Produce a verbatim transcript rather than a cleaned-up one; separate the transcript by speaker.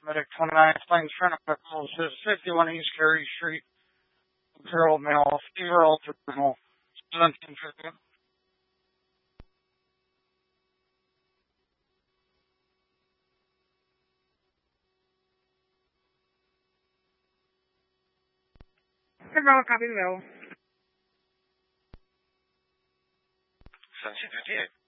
Speaker 1: Medic twenty-nine, Plains Front of fifty-one East Carey Street, Harold Male, fever altered mental, seventeen fifty.
Speaker 2: Control, copy the bill.
Speaker 3: seventeen fifty-eight.